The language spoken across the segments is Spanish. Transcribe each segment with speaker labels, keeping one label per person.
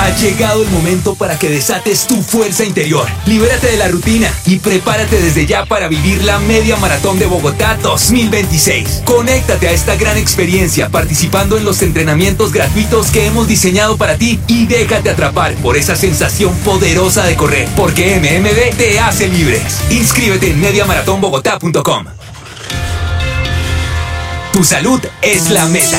Speaker 1: Ha llegado el momento para que desates tu fuerza interior. Libérate de la rutina y prepárate desde ya para vivir la Media Maratón de Bogotá 2026. Conéctate a esta gran experiencia participando en los entrenamientos gratuitos que hemos diseñado para ti y déjate atrapar por esa sensación poderosa de correr, porque MMB te hace libres. Inscríbete en mediamaratonbogotá.com. Tu salud es la meta.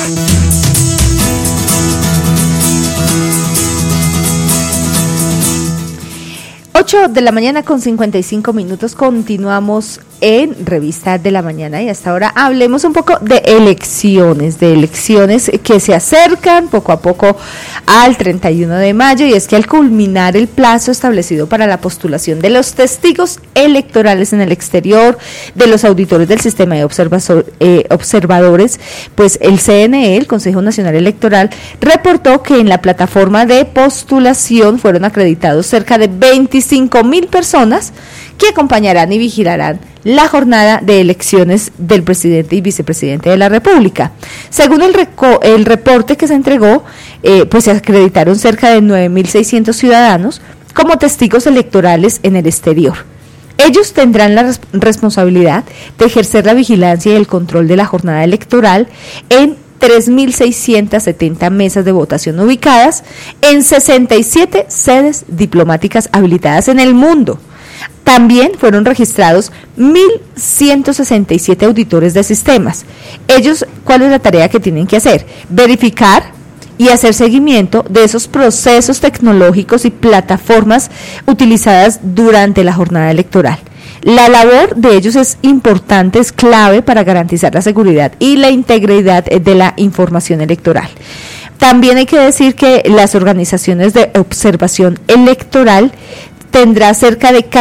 Speaker 2: 8 de la mañana con 55 minutos, continuamos en Revista de la Mañana y hasta ahora hablemos un poco de elecciones que se acercan poco a poco al 31 de mayo, y es que al culminar el plazo establecido para la postulación de los testigos electorales en el exterior, de los auditores del sistema de observadores, pues el CNE, el Consejo Nacional Electoral, reportó que en la plataforma de postulación fueron acreditados cerca de 25.000 personas que acompañarán y vigilarán la jornada de elecciones del presidente y vicepresidente de la República. Según el reporte que se entregó, pues se acreditaron cerca de 9.600 ciudadanos como testigos electorales en el exterior. Ellos tendrán la responsabilidad de ejercer la vigilancia y el control de la jornada electoral en 3.670 mesas de votación ubicadas en 67 sedes diplomáticas habilitadas en el mundo. También fueron registrados 1.167 auditores de sistemas. Ellos, ¿cuál es la tarea que tienen que hacer? Verificar y hacer seguimiento de esos procesos tecnológicos y plataformas utilizadas durante la jornada electoral. La labor de ellos es importante, es clave para garantizar la seguridad y la integridad de la información electoral. También hay que decir que las organizaciones de observación electoral tendrá cerca de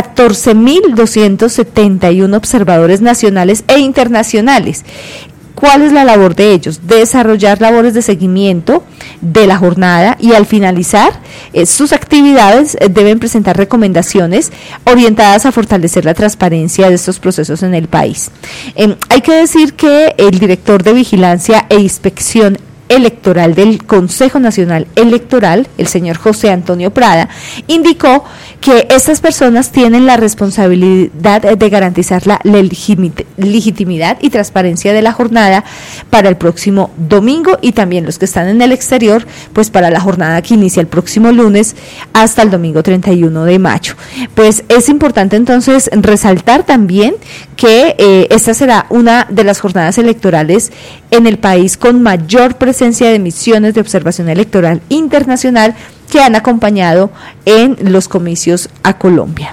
Speaker 2: 14.271 observadores nacionales e internacionales. ¿Cuál es la labor de ellos? Desarrollar labores de seguimiento de la jornada y al finalizar sus actividades deben presentar recomendaciones orientadas a fortalecer la transparencia de estos procesos en el país. Hay que decir que el director de Vigilancia e Inspección Electoral del Consejo Nacional Electoral, el señor José Antonio Prada, indicó que estas personas tienen la responsabilidad de garantizar la legitimidad y transparencia de la jornada para el próximo domingo, y también los que están en el exterior, pues para la jornada que inicia el próximo lunes hasta el domingo 31 de mayo. Pues es importante entonces resaltar también que esta será una de las jornadas electorales en el país con mayor presencia de misiones de observación electoral internacional que han acompañado en los comicios a Colombia.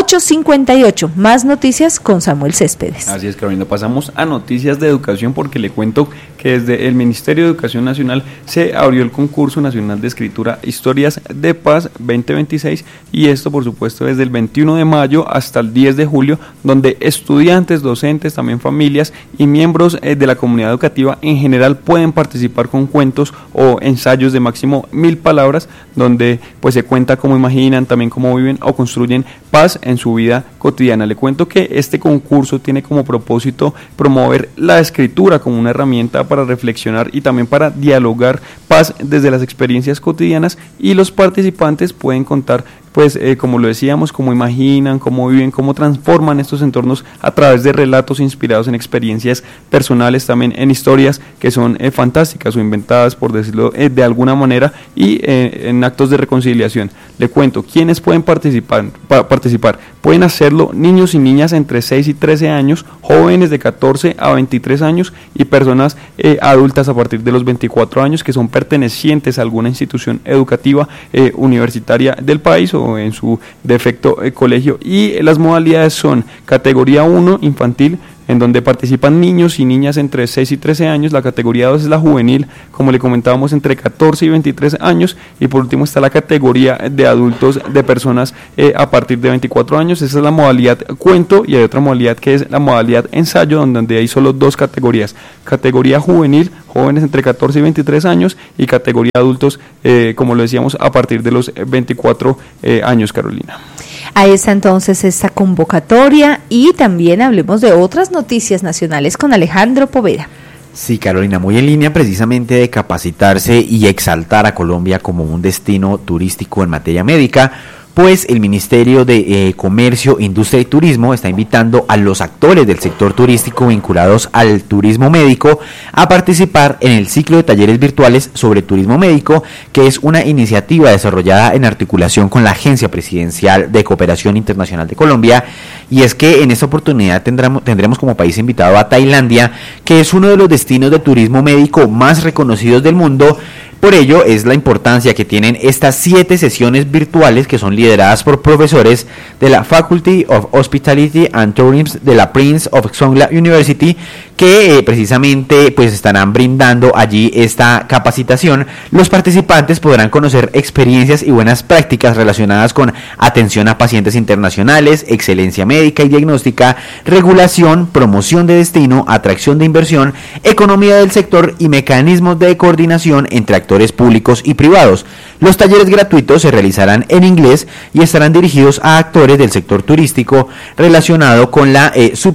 Speaker 2: 8:58, más noticias con Samuel Céspedes.
Speaker 3: Así es, Carolina, pasamos a noticias de educación porque le cuento que desde el Ministerio de Educación Nacional se abrió el concurso nacional de escritura Historias de Paz 2026, y esto por supuesto desde el 21 de mayo hasta el 10 de julio, donde estudiantes, docentes, también familias y miembros de la comunidad educativa en general pueden participar con cuentos o ensayos de máximo 1.000 palabras, donde pues se cuenta cómo imaginan, también cómo viven o construyen paz en su vida cotidiana. Le cuento que este concurso tiene como propósito promover la escritura como una herramienta para reflexionar y también para dialogar paz desde las experiencias cotidianas, y los participantes pueden contar pues como lo decíamos, cómo imaginan, cómo viven, cómo transforman estos entornos a través de relatos inspirados en experiencias personales, también en historias que son fantásticas o inventadas, por decirlo de alguna manera, y en actos de reconciliación. Le cuento, ¿quiénes pueden participar? Pueden hacerlo niños y niñas entre 6 y 13 años, jóvenes de 14 a 23 años y personas adultas a partir de los 24 años que son pertenecientes a alguna institución educativa universitaria del país o en su defecto colegio, y las modalidades son categoría 1 infantil, en donde participan niños y niñas entre 6 y 13 años, la categoría 2 es la juvenil, como le comentábamos, entre 14 y 23 años, y por último está la categoría de adultos, de personas a partir de 24 años. Esa es la modalidad cuento, y hay otra modalidad que es la modalidad ensayo, donde hay solo dos categorías: categoría juvenil, jóvenes entre 14 y 23 años, y categoría adultos, como lo decíamos, a partir de los 24 años, Carolina.
Speaker 2: Ahí está entonces esta convocatoria, y también hablemos de otras noticias nacionales con Alejandro Poveda.
Speaker 4: Sí, Carolina, muy en línea precisamente de capacitarse y exaltar a Colombia como un destino turístico en materia médica, pues el Ministerio de Comercio, Industria y Turismo está invitando a los actores del sector turístico vinculados al turismo médico a participar en el ciclo de talleres virtuales sobre turismo médico, que es una iniciativa desarrollada en articulación con la Agencia Presidencial de Cooperación Internacional de Colombia. Y es que en esta oportunidad tendremos como país invitado a Tailandia, que es uno de los destinos de turismo médico más reconocidos del mundo. Por ello es la importancia que tienen estas 7 sesiones virtuales que son lideradas por profesores de la Faculty of Hospitality and Tourism de la Prince of Songkla University, que precisamente pues estarán brindando allí esta capacitación. Los participantes podrán conocer experiencias y buenas prácticas relacionadas con atención a pacientes internacionales, excelencia médica y diagnóstica, regulación, promoción de destino, atracción de inversión, economía del sector y mecanismos de coordinación entre actores públicos y privados. Los talleres gratuitos se realizarán en inglés y estarán dirigidos a actores del sector turístico relacionado con la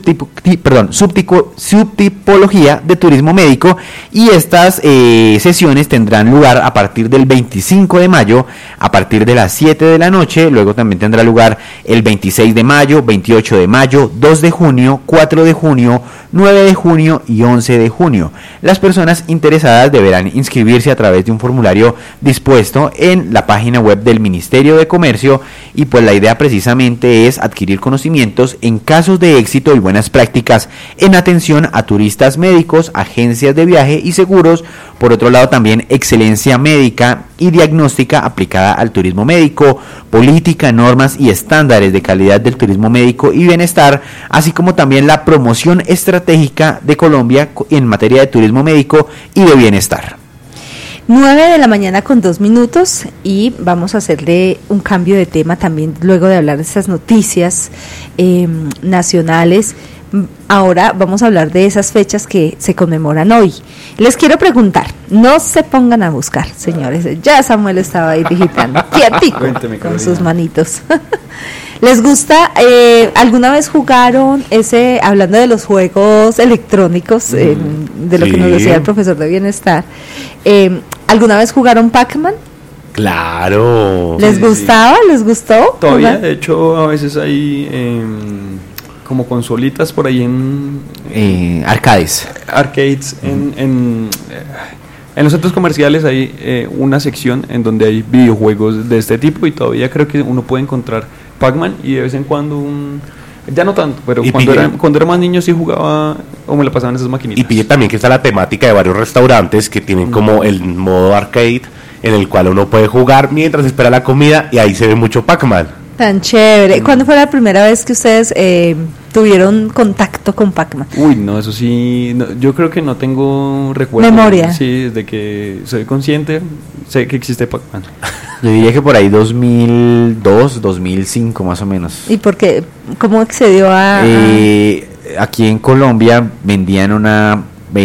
Speaker 4: subtipología de turismo médico, y estas sesiones tendrán lugar a partir del 25 de mayo a partir de las 7 de la noche. Luego también tendrá lugar el 26 de mayo, 28 de mayo, 2 de junio, 4 de junio, 9 de junio y 11 de junio. Las personas interesadas deberán inscribirse a través de un formulario dispuesto en la página web del Ministerio de Comercio, y pues la idea precisamente es adquirir conocimientos en casos de éxito y buenas prácticas en atención a turistas médicos, agencias de viaje y seguros. Por otro lado, también excelencia médica y diagnóstica aplicada al turismo médico, política, normas y estándares de calidad del turismo médico y bienestar, así como también la promoción estratégica de Colombia en materia de turismo médico y de bienestar.
Speaker 2: 9 de la mañana con 2 minutos, y vamos a hacerle un cambio de tema también luego de hablar de estas noticias nacionales. Ahora vamos a hablar de esas fechas que se conmemoran hoy. Les quiero preguntar, no se pongan a buscar, señores, ya Samuel estaba ahí digitando, quietico, con sus manitos. ¿Les gusta, alguna vez jugaron hablando de los juegos electrónicos, de lo que nos decía el profesor de bienestar, alguna vez jugaron Pac-Man?
Speaker 5: Claro.
Speaker 2: ¿Les gustaba? ¿Les gustó?
Speaker 3: Todavía,
Speaker 2: ¿Jugar?
Speaker 3: de hecho, a veces hay como consolitas por ahí en
Speaker 4: Arcades.
Speaker 3: En los centros comerciales hay una sección en donde hay videojuegos de este tipo, y todavía creo que uno puede encontrar Pac-Man, y de vez en cuando ya no tanto, pero cuando era más niño sí jugaba o me la pasaban esas maquinitas.
Speaker 5: Y pille también que está la temática de varios restaurantes que tienen como el modo arcade, en el cual uno puede jugar mientras espera la comida, y ahí se ve mucho Pac-Man.
Speaker 2: Tan chévere. ¿Cuándo fue la primera vez que ustedes tuvieron contacto con Pac-Man?
Speaker 3: Uy, no, eso sí, no, yo creo que no tengo recuerdo.
Speaker 2: Memoria.
Speaker 3: Sí, desde que soy consciente, sé que existe Pac-Man.
Speaker 4: Yo diría que por ahí 2002, 2005 más o menos.
Speaker 2: ¿Y por qué? ¿Cómo accedió a...?
Speaker 4: Aquí en Colombia vendían una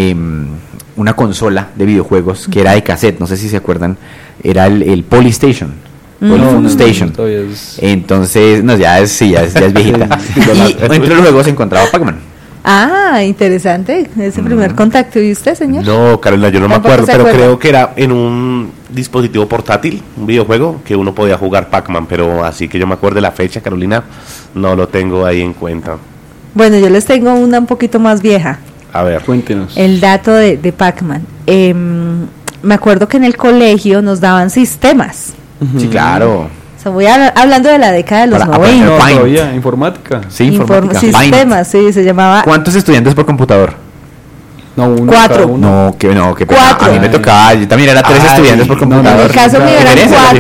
Speaker 4: consola de videojuegos que era de cassette, no sé si se acuerdan, era el Polystation. Station. Entonces, no, ya es viejita. Y entre los juegos se encontraba Pac-Man.
Speaker 2: Ah, interesante, ese primer contacto. ¿Y usted, señor?
Speaker 5: No, Carolina, yo no me acuerdo, pero
Speaker 2: acuerda?
Speaker 5: creo que era en un dispositivo portátil, un videojuego, que uno podía jugar Pac-Man, pero así que yo me acuerdo de la fecha, Carolina, no lo tengo ahí en cuenta.
Speaker 2: Bueno, yo les tengo una un poquito más vieja.
Speaker 5: A ver.
Speaker 3: Cuéntenos.
Speaker 2: El dato de Pac-Man. Me acuerdo que en el colegio nos daban sistemas.
Speaker 4: Sí, claro.
Speaker 2: O sea, voy hablando de la década de los 90.
Speaker 3: No,
Speaker 4: Paint.
Speaker 3: todavía, informática.
Speaker 4: Sí, informática.
Speaker 2: Sistemas, sí, se llamaba.
Speaker 4: ¿Cuántos estudiantes por computador?
Speaker 3: No, uno
Speaker 2: 4.
Speaker 3: cada uno.
Speaker 4: No, que
Speaker 2: 4.
Speaker 4: A mí me tocaba, yo también era 3 estudiantes por computador.
Speaker 2: En el caso mío eran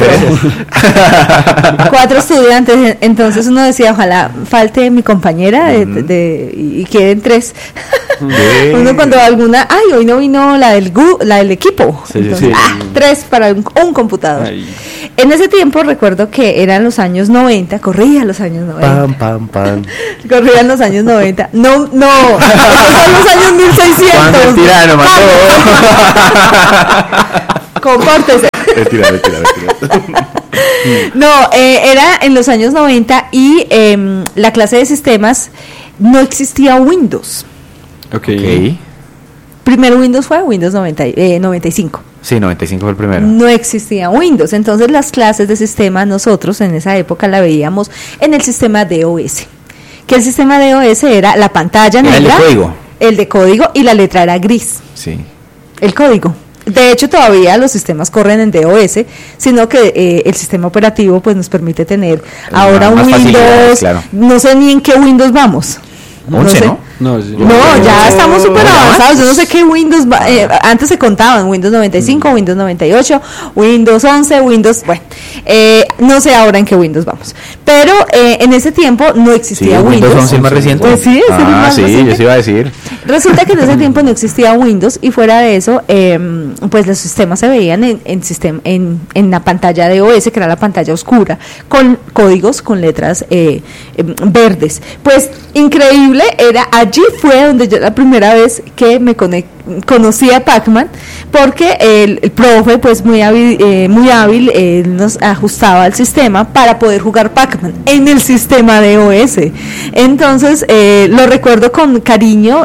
Speaker 2: 4. 4 estudiantes, entonces uno decía, ojalá falte mi compañera y queden 3. Uno cuando alguna, hoy no vino la del equipo.
Speaker 4: Sí,
Speaker 2: entonces,
Speaker 4: sí.
Speaker 2: 3 para un computador.
Speaker 3: Ay.
Speaker 2: En ese tiempo recuerdo que eran los años 90, corría los años 90.
Speaker 5: Pam.
Speaker 2: Corrían los años 90. No, esos son los años 1600.
Speaker 4: Mentira, no mató.
Speaker 2: Compórtese.
Speaker 5: Retira.
Speaker 2: No, era en los años 90 y la clase de sistemas no existía Windows.
Speaker 3: Ok.
Speaker 2: Primero Windows fue Windows 95.
Speaker 4: Sí, 95 fue el primero.
Speaker 2: No existía Windows, entonces las clases de sistema nosotros en esa época la veíamos en el sistema DOS, que el sistema DOS era la pantalla negra,
Speaker 4: el de código.
Speaker 2: El de código y la letra era gris.
Speaker 4: Sí.
Speaker 2: El código. De hecho, todavía los sistemas corren en DOS, sino que el sistema operativo pues nos permite tener ahora un Windows,
Speaker 4: claro.
Speaker 2: No sé ni en qué Windows vamos.
Speaker 4: 11,
Speaker 2: sé.
Speaker 4: ¿no?
Speaker 3: No,
Speaker 2: Ya estamos súper avanzados. Yo no sé qué Windows antes se contaban, Windows 95, Windows 98, Windows 11, Windows, bueno, no sé ahora en qué Windows vamos. Pero en ese tiempo no existía
Speaker 4: Sí,
Speaker 2: Windows.
Speaker 4: 11 es más reciente.
Speaker 2: Pues sí, es el más
Speaker 4: sí,
Speaker 2: reciente.
Speaker 4: yo sí iba a decir.
Speaker 2: Resulta que en ese tiempo no existía Windows y fuera de eso, pues los sistemas se veían en la pantalla de OS, que era la pantalla oscura, con códigos, con letras verdes. Pues increíble, allí fue donde yo la primera vez que me conocí a Pac-Man, porque el profe, pues muy hábil, nos ajustaba el sistema para poder jugar Pac-Man en el sistema de OS. Entonces, lo recuerdo con cariño.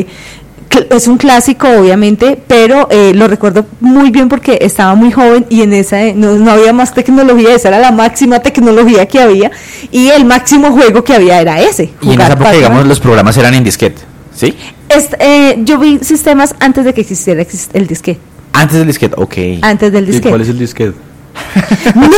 Speaker 2: Es un clásico obviamente, pero lo recuerdo muy bien porque estaba muy joven y en esa no había más tecnología, esa era la máxima tecnología que había y el máximo juego que había era ese.
Speaker 4: Y en esa época, digamos, los programas eran en disquete, ¿sí?
Speaker 2: Yo vi sistemas antes de que existiera el disquete.
Speaker 4: Antes del disquete, ok.
Speaker 2: Antes del
Speaker 3: ¿Y
Speaker 2: disquete.
Speaker 3: cuál es el disquete?
Speaker 2: ¡No,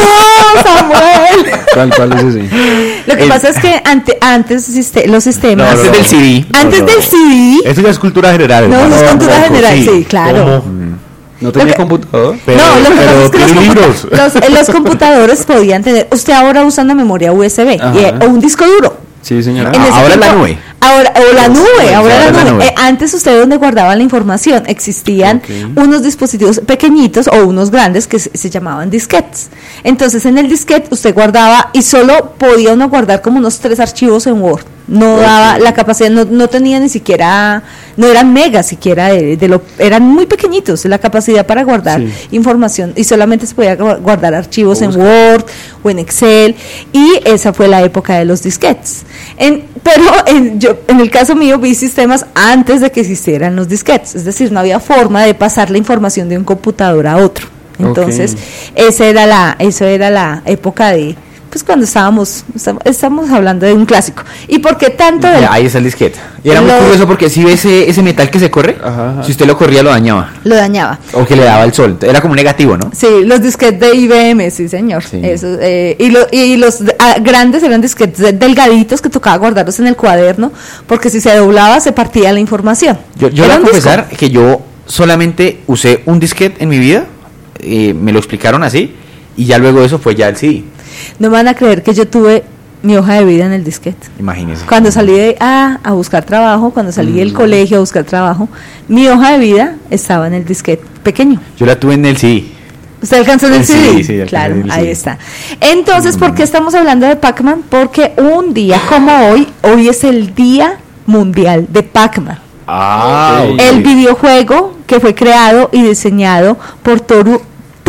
Speaker 2: Samuel!
Speaker 3: ¿Cuál es ese?
Speaker 2: Lo que pasa es que antes los sistemas...
Speaker 4: Antes del CD.
Speaker 2: Antes del CD...
Speaker 5: Eso ya es cultura general.
Speaker 2: No,
Speaker 5: hermano.
Speaker 2: es cultura general, sí, claro.
Speaker 3: ¿No tenía computador?
Speaker 5: Pero,
Speaker 2: no, lo que pasa es que
Speaker 5: tiene libros.
Speaker 2: los computadores podían tener... Usted ahora usa una memoria USB o un disco duro.
Speaker 3: Sí, señora.
Speaker 2: En ese
Speaker 4: ahora
Speaker 2: tiempo,
Speaker 4: la nube.
Speaker 2: Ahora la nube. Antes usted donde guardaba la información existían unos dispositivos pequeñitos o unos grandes que se llamaban disquetes. Entonces en el disquete usted guardaba y solo podía uno guardar como unos 3 archivos en Word. No daba la capacidad, no tenía ni siquiera, no eran megas siquiera eran muy pequeñitos, la capacidad para guardar información y solamente se podía guardar archivos en Word o en Excel y esa fue la época de los disquetes. Pero en el caso mío vi sistemas antes de que existieran los disquetes, es decir, no había forma de pasar la información de un computador a otro. Entonces, eso era la época de... Pues cuando estamos hablando de un clásico. ¿Y por qué tanto?
Speaker 4: Ahí está el disquete. Y era muy curioso porque si ve ese metal que se corre, si usted lo corría lo dañaba.
Speaker 2: Lo dañaba.
Speaker 4: O que le daba el sol. Era como un negativo, ¿no?
Speaker 2: Sí, los disquetes de IBM, sí señor. Sí. Eso, y los grandes eran disquetes delgaditos que tocaba guardarlos en el cuaderno porque si se doblaba se partía la información.
Speaker 4: Yo voy a confesar que yo solamente usé un disquete en mi vida, me lo explicaron así, y ya luego eso fue ya el CD.
Speaker 2: No me van a creer que yo tuve mi hoja de vida en el disquete.
Speaker 4: Imagínese.
Speaker 2: Cuando salí a buscar trabajo, cuando salí del colegio a buscar trabajo, mi hoja de vida estaba en el disquete pequeño.
Speaker 4: Yo la tuve en el CD.
Speaker 2: ¿Usted alcanzó en el CD?
Speaker 4: Sí,
Speaker 2: claro,
Speaker 4: en el
Speaker 2: ahí
Speaker 4: CD.
Speaker 2: está. Entonces, ¿por qué estamos hablando de Pac-Man? Porque un día como hoy es el Día Mundial de Pac-Man. El videojuego que fue creado y diseñado por Toru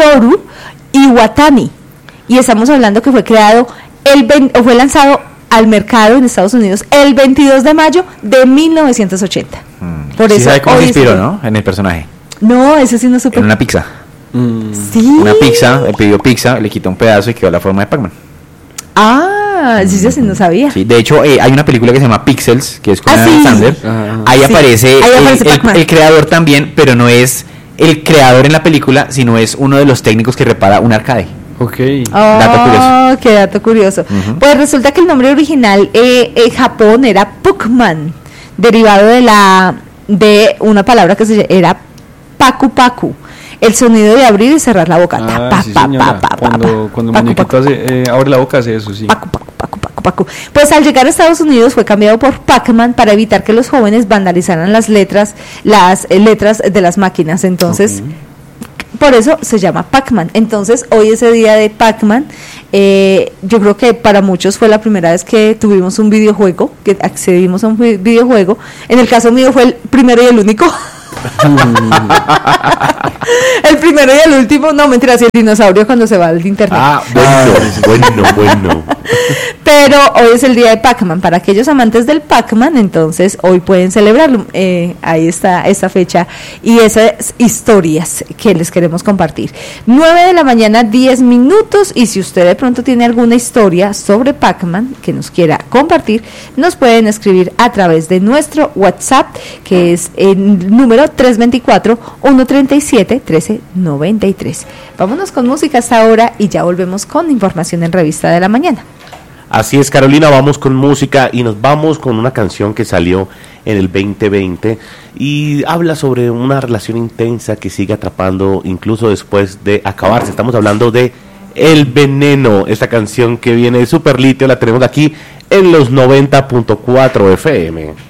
Speaker 2: Iwatani. Y estamos hablando que fue creado fue lanzado al mercado en Estados Unidos el 22 de mayo de 1980. Por eso
Speaker 4: ¿sabe cómo se inspiró, no? En el personaje.
Speaker 2: No, ese sí no supe.
Speaker 4: En una pizza.
Speaker 2: Sí.
Speaker 4: Una pizza, le pidió pizza, le quitó un pedazo y quedó la forma de Pac-Man.
Speaker 2: Sí, yo sí no sabía.
Speaker 4: Sí, de hecho, hay una película que se llama Pixels, que es con Adam Sandler. Ahí aparece el creador también, pero no es el creador en la película, sino es uno de los técnicos que repara un arcade.
Speaker 2: Dato curioso. Qué dato curioso. Pues resulta que el nombre original en Japón era Puckman, derivado de una palabra que era paku paku, el sonido de abrir y cerrar la boca.
Speaker 3: Cuando el muñequito abre la boca hace eso, sí.
Speaker 2: Paku, paku, paku, paku, paku. Pues al llegar a Estados Unidos fue cambiado por Pac-Man para evitar que los jóvenes vandalizaran las letras de las máquinas. Entonces por eso se llama Pac-Man. Entonces hoy ese día de Pac-Man, yo creo que para muchos fue la primera vez que tuvimos un videojuego, que accedimos a un videojuego. En el caso mío fue el primero y el único. El primero y el último, no, mentira, si el dinosaurio cuando se va al internet.
Speaker 5: Bueno.
Speaker 2: Pero hoy es el día de Pac-Man. Para aquellos amantes del Pac-Man, entonces hoy pueden celebrarlo. Ahí está esa fecha y esas historias que les queremos compartir. 9 de la mañana, 10 minutos. Y si usted de pronto tiene alguna historia sobre Pac-Man que nos quiera compartir, nos pueden escribir a través de nuestro WhatsApp, que es el número 324-137-1393. Vámonos con música hasta ahora y ya volvemos con información en Revista de la Mañana.
Speaker 5: Así es, Carolina, vamos con música y nos vamos con una canción que salió en el 2020 y habla sobre una relación intensa que sigue atrapando incluso después de acabarse. Estamos hablando de El Veneno, esta canción que viene de Super Litio, la tenemos aquí en los 90.4 FM.